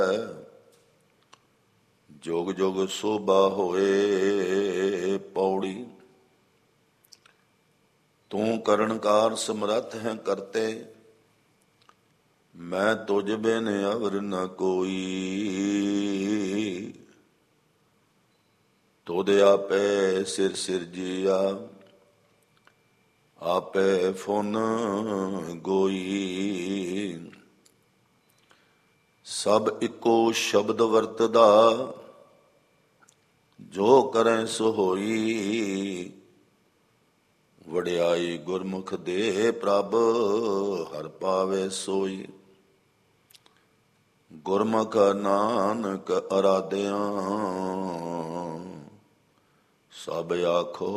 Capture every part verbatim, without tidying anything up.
ਜੁਗ ਜੁਗ ਸੋਭਾ ਹੋਏ ਪੌੜੀ। ਤੂੰ ਕਰਨਕਾਰ ਸਮਰੱਥ ਹੈ ਕਰਤੇ, ਮੈਂ ਤੁਝ ਬਿਨ ਅਵਰ ਨ ਕੋਈ। ਤੁਧ ਆਪੇ ਸਿਰ ਸਿਰਜਿਆ, ਆਪੇ ਫੁਨ ਗੋਈ। ਸਭ ਇੱਕੋ ਸ਼ਬਦ ਵਰਤਦਾ, ਜੋ ਕਰੈ ਸੋ ਹੋਈ। ਵਡਿਆਈ ਗੁਰਮੁਖ ਦੇ ਪ੍ਰਭ, ਹਰ ਪਾਵੇ ਸੋਈ। ਗੁਰਮੁਖ ਨਾਨਕ ਅਰਾਧਿਆਂ, ਸਭ ਆਖੋ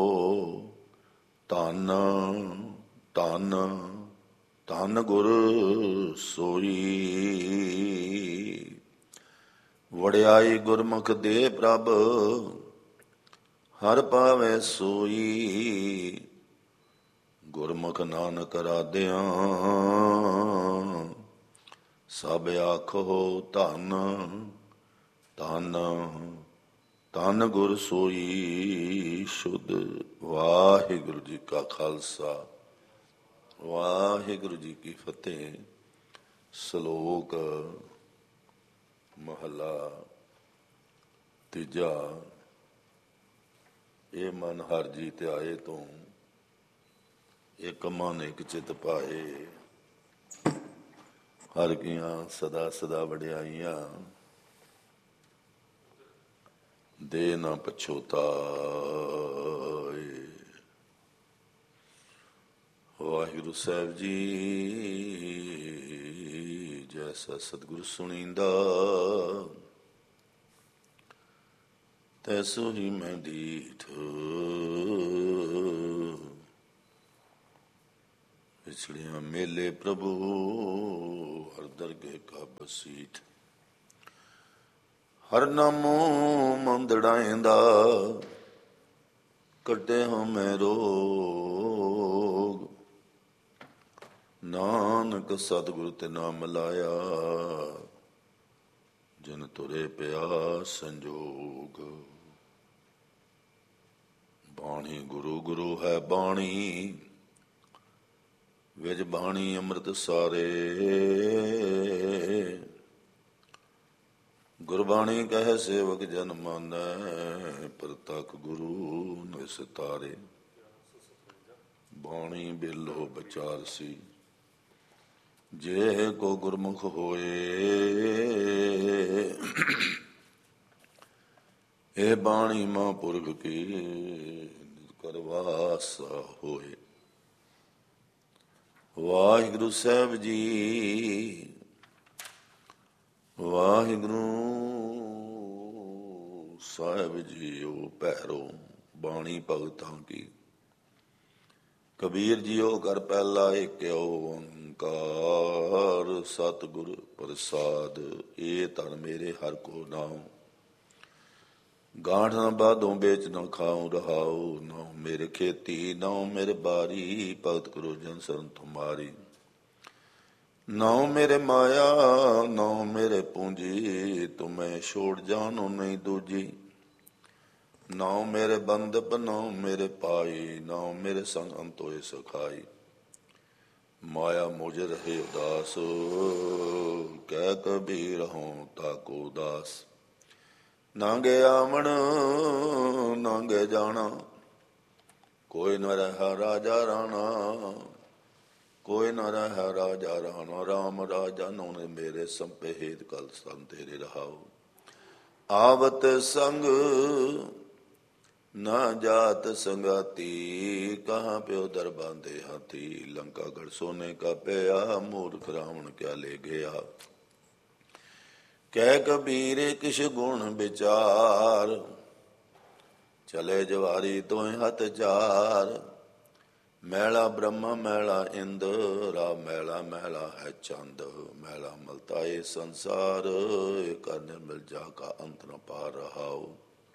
ਧੰਨ ਧੰਨ ਧੰਨ ਗੁਰ ਸੋਈ। ਵਡਿਆਈ ਗੁਰਮੁਖ ਦੇ ਪ੍ਰਭ, ਹਰ ਪਾਵੇ ਸੋਈ। ਗੁਰਮੁਖ ਨਾਨਕ ਅਰਾਧਿਆਂ, ਸਭ ਆਖੋ ਧੰਨ ਧੰਨ ਧੰਨ ਗੁਰ ਸੋਈ ਸ਼ੁੱਧ। ਵਾਹਿਗੁਰੂ ਜੀ ਕਾ ਖਾਲਸਾ, ਵਾਹਿਗੁਰੂ ਜੀ ਕੀ ਫਤਿਹ। ਸ਼ਲੋਕ ਮਹਲਾ ਤੀਜਾ। ਇਹ ਮਨ ਹਰ ਜੀ ਧਿਆਏ ਤੋਂ, ਇੱਕ ਮਨ ਇੱਕ ਚਿਤ ਪਾਏ। ਹਰ ਕੀਆਂ ਸਦਾ ਸਦਾ ਵਡਿਆਈਆਂ, ਦੇ ਨਾ ਪਛੋਤਾਏ। ਵਾਹਿਗੁਰੂ ਸਾਹਿਬ ਜੀ, ਜੈਸਾ ਸਤਿਗੁਰ ਸੁਣੀਂਦਾ, ਤੈਸੋ ਹੀ ਮੈਂ ਡੀਠ। ਵਿਛੜਿਆ ਮੇਲੇ ਪ੍ਰਭੂ, ਹਰ ਦਰਗਹਿ ਕਾ ਬਸੀਠ। ਹਰ ਨਾਮੋ ਮੰਦੜਾਇਂਦਾ, ਕੱਟੇ ਹਾਂ ਮੈਂ ਰੋਗ। ਨਾਨਕ ਸਤਿਗੁਰ ਤੇ ਨਾਮ ਲਾਇਆ, ਜਿਨ ਤੁਰੇ ਪਿਆ ਸੰਜੋਗ। ਬਾਣੀ ਗੁਰੂ ਗੁਰੂ ਹੈ ਬਾਣੀ, ਵਿਜ ਬਾਣੀ ਅੰਮ੍ਰਿਤ ਸਾਰੇ। ਗੁਰਬਾਣੀ ਕਹੈ ਸੇਵਕ ਜਨ ਮਾਨੈ, ਪ੍ਰਤੱਖ ਗੁਰੂ ਨਿਸਤਾਰੇ। ਬਾਣੀ ਬਿਲੋ ਬਚਾਰਸੀ, ਜੇ ਕੋ ਗੁਰਮੁਖ ਹੋਏ। ਇਹ ਬਾਣੀ ਮਹਾਂਪੁਰਖ ਕੀ, ਕਰਵਾਸ ਹੋਏ। ਵਾਹਿਗੁਰੂ ਸਾਹਿਬ ਜੀ, ਵਾਹਿਗੁਰੂ ਸਾਹਿਬ ਜੀਓ ਭੈਰੋ, ਬਾਣੀ ਭਗਤਾਂ ਕੀ। ਕਬੀਰ ਜੀਓ ਕਰ ਪਹਿਲਾ ਏਕ ਓੰਕਾਰ, ਸਤਿਗੁਰ ਪ੍ਰਸਾਦ। ਇਹ ਧਨ ਮੇਰੇ ਹਰ ਕੋ ਨਾਉ, ਗਾਂਠ ਨਾ ਬਾਧੋਂ ਵੇਚ ਨਾ ਖਾਉ ਰਹਾਉ। ਨਾਉ ਮੇਰੇ ਖੇਤੀ ਨਾਉ ਮੇਰੇ ਬਾਰੀ, ਭਗਤ ਕਰੋ ਜਨ ਸਰਨ ਤੁਮਾਰੀ। ਨਾਉ ਮੇਰੇ ਮਾਇਆ ਨਾਉ ਮੇਰੇ ਪੂੰਜੀ, ਤੁਮੈ ਛੋੜ ਜਾਨੋ ਨਹੀਂ ਦੂਜੀ। ਨਾਉ ਮੇਰੇ ਬੰਦਪ ਨਾਉ ਮੇਰੇ ਪਾਈ, ਨਾਉ ਮੇਰੇ ਸੰਗ ਅੰਤ ਹੋਏ ਸਖਾਈ। ਮਾਇਆ ਮੁਝ ਰਹੇ ਉਦਾਸ, ਕਹਿ ਕਬੀਰ ਹੋਂ ਤਾਕੋ ਉਦਾਸ। ਨਾਂਗੇ ਆਵਣ ਨਾਂਗੇ ਜਾਣਾ, ਕੋਈ ਨ ਰਹਾ ਰਾਜਾ ਰਾਣਾ। ਕੋਈ ਨ ਰਹਾ ਰਾਜਾ ਰਾਣਾ, ਰਾਮ ਰਾਜਾ ਨੌਨੇ ਮੇਰੇ ਸੰਪੇ ਹੇਤ ਕਲ ਸੰਗ ਤੇਰੇ ਰਹਾਉ। ਆਵਤ ਸੰਗ ਨਾ ਜਾਤ ਸੰਗਾਤੀ, ਕਹਾਂ ਪਿਓ ਦਰ ਬਾਂਧੇ ਹਾਥੀ। ਲੰਕਾ ਗੜ ਸੋਨੇ ਕਾ ਪਿਆ, ਮੂਰਖ ਰਾਵਣ ਕਿਆ ਲੈ ਗਿਆ। ਕਹਿ ਕਬੀਰ ਕਿਛ ਗੁਣ ਵਿਚਾਰ, ਚਲੇ ਜਵਾਰੀ ਤੋਏ ਹੱਥ ਚਾਰ। ਮੈਲਾ ਬ੍ਰਹਮਾ ਮੈਲਾ ਇੰਦਰਾ, ਮੈਲਾ ਮੈਲਾ ਹੈ ਚੰਦ। ਮੈਲਾ ਮਲਤਾ ਇਹ ਸੰਸਾਰ, ਕਰ ਨਿਰਮਲ ਜਾ ਕਾ ਅੰਤ ਨ ਪਾਰ ਰਹਾਉ।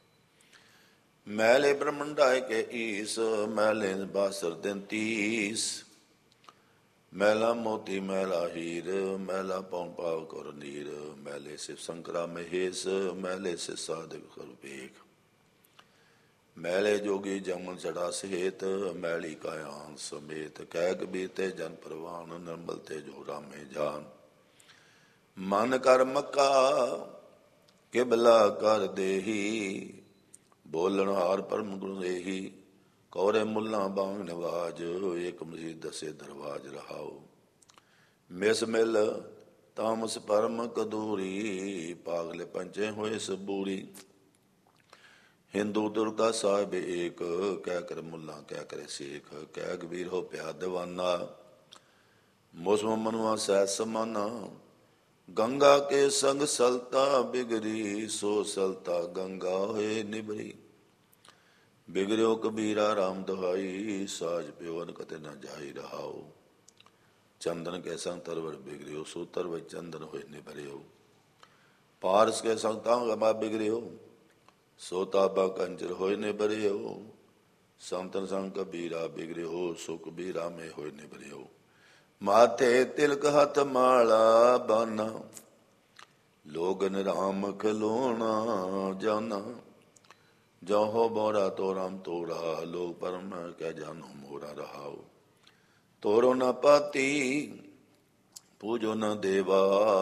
ਮੈਲੇ ਬ੍ਰਹਮੰਡਾਇ ਕੇ ਈਸ, ਮੈਲੇ ਬਾਸਰ ਦਿਨ ਤੀਸ। ਮੈਲਾ ਮੋਤੀ ਮੈਲਾ ਹੀਰ, ਮੈਲਾ ਪਉ ਪਾਵ ਕਰ ਨੀਰ, ਮੈਲੇ ਸਿਵ ਸੰਕਰਾ ਮਹੇਸ਼, ਮੈਲੇ ਸਿ ਸਾਧਕ ਕਰ ਵੇਖ। ਮੈਲੇ ਜੋਗੀ ਜਮਨ ਚੜਾ ਸਹੇਤ, ਮੈਲੀ ਕਾਇਆ ਸਮੇਤ, ਕਹਿ ਕਬੀਰ ਤੇ ਜਨ ਪ੍ਰਵਾਨ, ਨਿਰਮਲ ਤੇ ਜੋ ਰਾਮੇ ਜਾਨ। ਮਨ ਕਰ ਮੱਕਾ ਕਿਬਲਾ ਕਰ ਦੇਹੀ, ਬੋਲਣ ਹਾਰ ਪਰਮ ਗੁਣ ਦੇਹੀ, ਕੌਰੇ ਮੁੱਲਾ ਬਾਂਗ ਨਵਾਜ, ਏਕ ਮਸੀਹ ਦਸੇ ਦਰਵਾਜ ਰਹਾਓ। ਮਿਸ ਮਿਲ ਤਾਮਸ ਪਰਮ ਕਦੂਰੀ, ਪਾਗਲੇ ਪੰਚੇ ਹੋਏ ਸਬੂਰੀ। ਹਿੰਦੂ ਦੁਰਗਾ ਸਾਹਿਬ ਏਕ, ਕਹਿ ਕਰ ਮੁੱਲਾ ਕਹਿ ਕਰੇ ਸੇਖ, ਕਹਿ ਕਬੀਰ ਹੋ ਪਿਆ ਦੀਵਾਨਾ, ਮੌਸਮ ਮਨੁਆ ਸਹਿ ਸਮਾਨਾ। ਗੰਗਾ ਕੇ ਸੰਗ ਸਲਤਾ ਬਿਗਰੀ, ਸੋ ਸਲਤਾ ਗੰਗਾ ਹੋਏ ਨਿਬਰੀ। ਬਿਗੜਿਓ ਕਬੀਰਾ ਰਾਮ ਦੁਹਾਈ, ਸਾਜ ਪਿਓਨ ਕਤੇ ਨਾ ਜਾਈ ਰਹਾਓ। ਚੰਦਨ ਕੇ ਸੰਗ ਤਰਵਰ ਬਿਗੜਿਓ, ਸੋ ਤਰਵ ਚੰਦਨ ਹੋਏ ਨਿਬਰਿਓ। ਪਾਰਸ ਕੇ ਸੰਗ ਤਾਂਗਾ ਬਿਗੜਿਓ, ਸੋ ਤਾਬਾ ਕੰਜਰ ਹੋਏ ਨਿਬਰਿਓ। ਸੰਤਨ ਸੰਗ ਕਬੀਰਾ ਬਿਗੜਿਓ, ਸੋ ਕਬੀਰਾ ਮੇ ਹੋਏ ਨਿਬਰਿਓ। ਮਾਥੇ ਤਿਲਕ ਹੱਥ ਮਾਲਾ ਬਾਨਾ, ਲੋਗਨ ਰਾਮ ਖਲੋਣਾ ਜਾਨਾ। ਜਹੋ ਬੋਰਾ ਤੋਰਮ ਤੋੜਾ, ਲੋਕ ਪਰਮ ਕਹਿ ਜਾਨੋ ਮੋਰਾ ਰਹਾਓ। ਤੋਰੋ ਨਾ ਪਾਤੀ ਪੂਜੋ ਨਾ ਦੇਵਾ,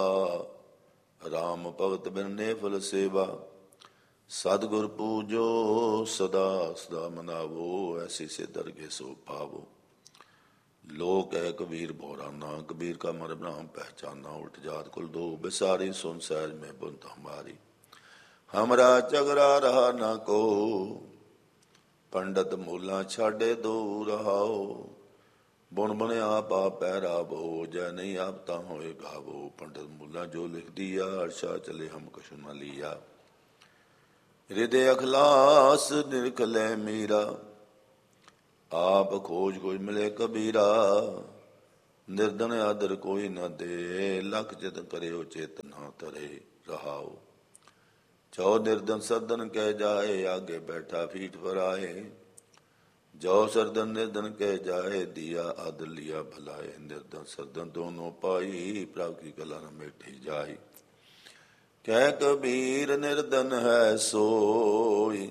ਰਾਮ ਭਗਤ ਬਿਨ ਨੇਫਲ ਸੇਵਾ। ਸਤਿਗੁਰ ਪੂਜੋ ਸਦਾ ਸਦਾ ਮਨਾਵੋ, ਐਸੀ ਸੇ ਦਰਗੇ ਸੋ ਪਾਵੋ। ਲੋਕ ਹੈ ਕਬੀਰ ਭੋਰਾ ਨਾ, ਕਬੀਰ का मर नाम पहचाना। उल्ट जात कुल दो बिसारी, सुन सहज में बुनत हमारी। हमरा झगड़ा रहा ना को, पंडित मूला छाडे दो रहाओ। बुन बने आप आप पैरावो, जय नहीं आपता होए गावो। पंडित मूला जो लिख दिया, अर्षा चले हम कछु न लिया। हृदय अखलास निरखले मीरा, आप खोज कोई मिले कबीरा। निर्धन आदर कोई न दे, लख जतन करे चेत न तरे रहाओ। जो निर्धन सरदन कह जाए, आगे बैठा फीट पर आए। जो सरदन निर्धन कह जाए, दिया आदर लिया भलाए। निर्धन सरदन दोनों पाई, प्रभु की कला न मेठी जाई। कह कबीर निर्धन है सोई,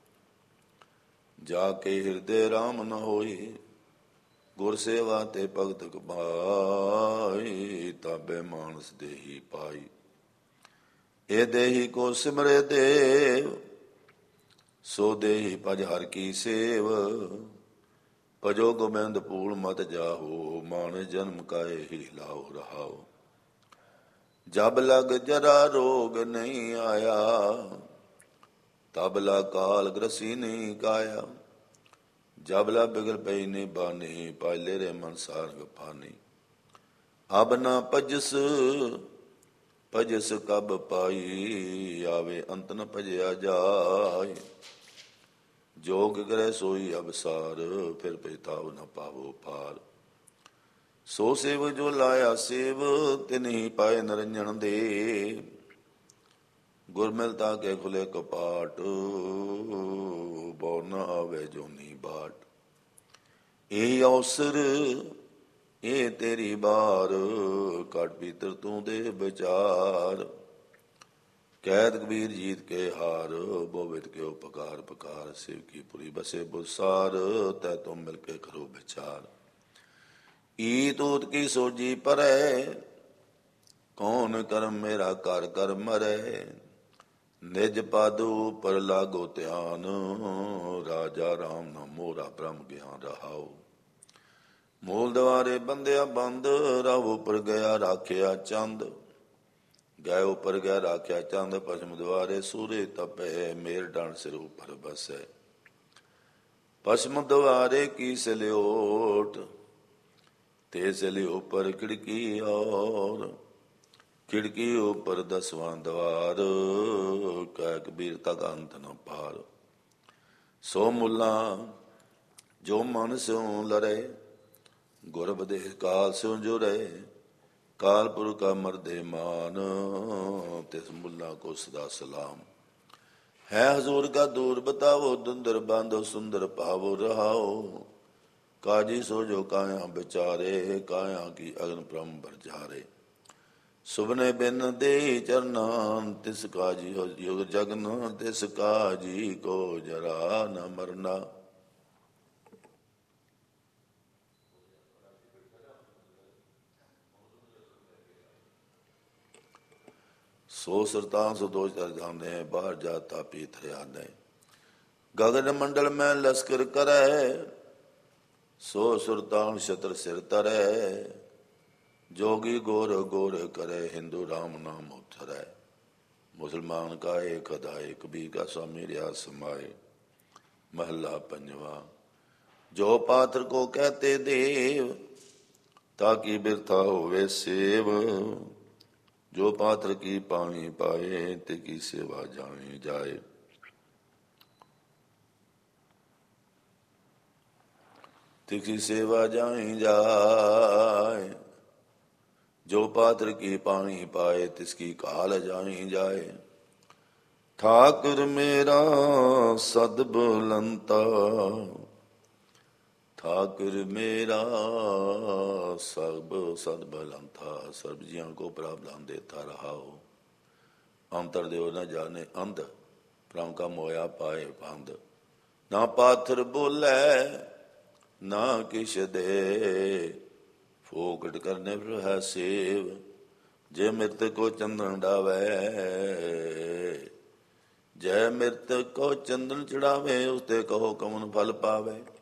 जाके हृदय राम न होई। गुर सेवा ते भगत कमाई, ताबे मानस देही पाई। ए देही को सिमरे देव, सो देही भज हर की सेव। भजो गोबिंद पूल मत जाहो, मान जन्म काए ही लाओ रहाओ। जब लग जरा रोग नहीं आया, तबला काल ग्रसी नहीं काया। जबला बिगड़ पई निबानी, पाले रे मन सारंग पानी। अब ना पजस पजस कब पाई, आवे अंत न भजया जाय। जोग करे सोई अवसार, फिर पछताव न पावो पार। सो सेव जो लाया सेव, तिन्ही पाए नरंजन दे। गुर मिलता के खुले कपाट, बौ न आवे जोनी बाट। यही अवसर ये तेरी बार, काट भीतर तू दे विचार। कैद कबीर जीत के हार, बोवित के उपकार पकार। शिव की पुरी बसे बुसार, तै तुम मिलके करो विचार। ईत ऊत की सोजी परै, कौन कर्म मेरा कर कर मरै। निज पद पर लागो ध्यान, राजा राम न मोरा ब्रह्म ज्ञान रहाओ। मूल द्वारे बंदिया बंद, राव उपर गया राखिया चंद। गए उपर गया राखिया चंद, पश्चिम द्वारे सूर्य तपे। मेर डांड सिर ऊपर बसे, पश्चिम द्वारे की सल्योट। ते सली ऊपर खिड़की और, खिड़की ऊपर दसवां द्वार। कह कबीर तक अंत न पार। सो मुला जो मन स्यों लरे, गुर बदेह काल स्यों जुरे। काल पुर का मर्दे मान, तिस मुला को सदा सलाम। है हजूर का दूर बतावो, दुंदर बांधो सुंदर पावो रहाओ। काजी सो जो काया बिचारे, काया की अग्न ब्रह्म बरजारे। सुबने बिन दे चरना, तिस काजी हो युग जगन, तिस काजी को जरा न मरना। सो सरतां सो दोष तर जाने, बाहर जाता पीत हरियाने। गगन मंडल में लश्कर करे, सो सुरतान शत्र सिर तरे। जोगी गोर गोर करे, हिंदू राम नाम उतरे। मुसलमान का एक अदाए, कबीर का स्वामी रिया समाए। महला पंजवा। जो पात्र को कहते देव, ताकि बिरथा होवे सेव। जो पात्र की पानी पाए, ते की सेवा जानी जाए। तिकी सेवा जानी जाए। जो पात्र की पानी पाए, तिसकी काल जानी जाए। ठाकुर मेरा सद बुलंता, ठाकुर मेरा सब सद बलंता। सर्व जियां को प्रावधान देता रहा हो। अंतर देव न जाने अंध, प्रम का मोया पाए बंद। ना पाथर बोले, ना किश दे, फोकट करने पर है सेव। जे मृत को चंदन डावे, जय मृत को चंदन चढ़ावे, उसते कहो कमन फल पावे।